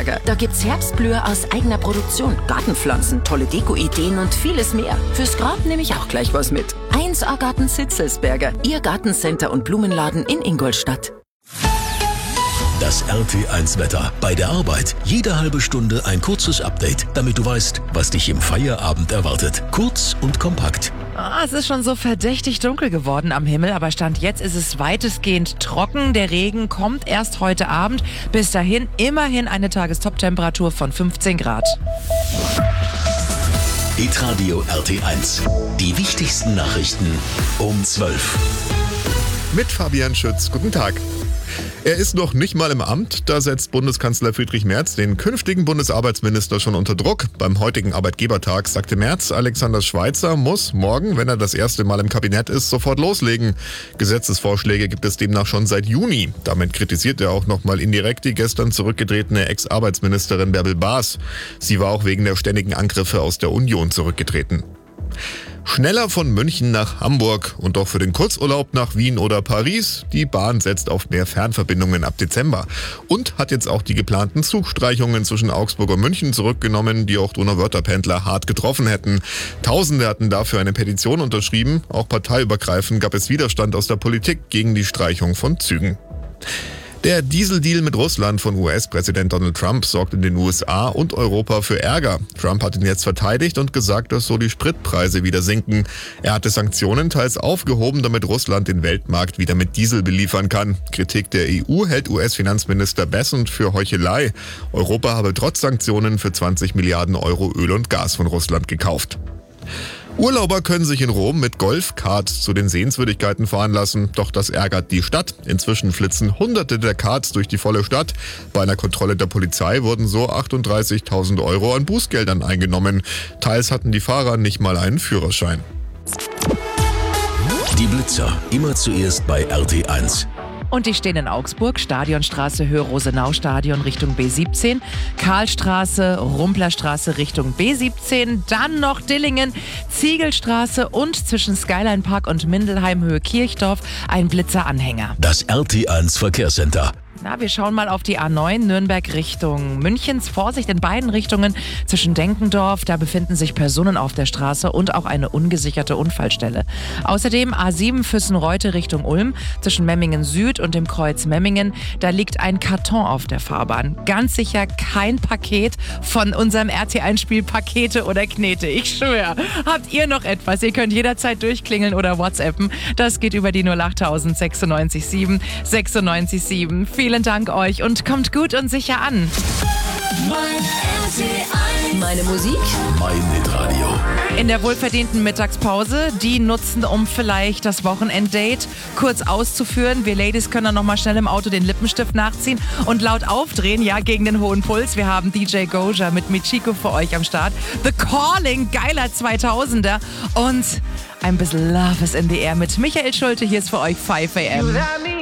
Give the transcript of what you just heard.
Sitzelsberger. Da gibt's Herbstblüher aus eigener Produktion, Gartenpflanzen, tolle Deko-Ideen und vieles mehr. Fürs Grab nehme ich auch gleich was mit. 1A Garten Sitzelsberger, Ihr Gartencenter und Blumenladen in Ingolstadt. Das RT1-Wetter. Bei der Arbeit jede halbe Stunde ein kurzes Update, damit du weißt, was dich im Feierabend erwartet. Kurz und kompakt. Es ist schon so verdächtig dunkel geworden am Himmel, aber Stand jetzt ist es weitestgehend trocken. Der Regen kommt erst heute Abend. Bis dahin immerhin eine Tagestop-Temperatur von 15 Grad. Hitradio RT1. Die wichtigsten Nachrichten um 12. Mit Fabian Schütz. Guten Tag. Er ist noch nicht mal im Amt, da setzt Bundeskanzler Friedrich Merz den künftigen Bundesarbeitsminister schon unter Druck. Beim heutigen Arbeitgebertag sagte Merz, Alexander Schweitzer muss morgen, wenn er das erste Mal im Kabinett ist, sofort loslegen. Gesetzesvorschläge gibt es demnach schon seit Juni. Damit kritisiert er auch nochmal indirekt die gestern zurückgetretene Ex-Arbeitsministerin Bärbel Baas. Sie war auch wegen der ständigen Angriffe aus der Union zurückgetreten. Schneller von München nach Hamburg und auch für den Kurzurlaub nach Wien oder Paris. Die Bahn setzt auf mehr Fernverbindungen ab Dezember und hat jetzt auch die geplanten Zugstreichungen zwischen Augsburg und München zurückgenommen, die auch Donauwörther-Pendler hart getroffen hätten. Tausende hatten dafür eine Petition unterschrieben. Auch parteiübergreifend gab es Widerstand aus der Politik gegen die Streichung von Zügen. Der Dieseldeal mit Russland von US-Präsident Donald Trump sorgt in den USA und Europa für Ärger. Trump hat ihn jetzt verteidigt und gesagt, dass so die Spritpreise wieder sinken. Er hatte Sanktionen teils aufgehoben, damit Russland den Weltmarkt wieder mit Diesel beliefern kann. Kritik der EU hält US-Finanzminister Bessent für Heuchelei. Europa habe trotz Sanktionen für 20 Milliarden Euro Öl und Gas von Russland gekauft. Urlauber können sich in Rom mit Golfkarts zu den Sehenswürdigkeiten fahren lassen, doch das ärgert die Stadt. Inzwischen flitzen Hunderte der Karts durch die volle Stadt. Bei einer Kontrolle der Polizei wurden so 38.000 Euro an Bußgeldern eingenommen. Teils hatten die Fahrer nicht mal einen Führerschein. Die Blitzer, immer zuerst bei RT1. Und die stehen in Augsburg, Stadionstraße, Höhe-Rosenau-Stadion Richtung B17, Karlstraße, Rumplerstraße Richtung B17, dann noch Dillingen, Ziegelstraße und zwischen Skyline Park und Mindelheim Höhe Kirchdorf ein Blitzeranhänger. Das RT1 Verkehrscenter. Wir schauen mal auf die A9 Nürnberg Richtung Münchens. Vorsicht in beiden Richtungen zwischen Denkendorf. Da befinden sich Personen auf der Straße und auch eine ungesicherte Unfallstelle. Außerdem A7 Füssen-Reute Richtung Ulm zwischen Memmingen Süd und dem Kreuz Memmingen. Da liegt ein Karton auf der Fahrbahn. Ganz sicher kein Paket von unserem RT1-Spiel Pakete oder Knete. Ich schwöre. Habt ihr noch etwas? Ihr könnt jederzeit durchklingeln oder WhatsAppen. Das geht über die 08000 96 7 96 7. Vielen Dank euch und kommt gut und sicher an. Meine Musik? Mein Hitradio. In der wohlverdienten Mittagspause, die nutzen, um vielleicht das Wochenenddate kurz auszuführen. Wir Ladies können dann nochmal schnell im Auto den Lippenstift nachziehen und laut aufdrehen, ja, gegen den hohen Puls. Wir haben DJ Goja mit Michiko für euch am Start. The Calling, geiler 2000er und ein bisschen Love is in the Air mit Michael Schulte. Hier ist für euch 5 AM.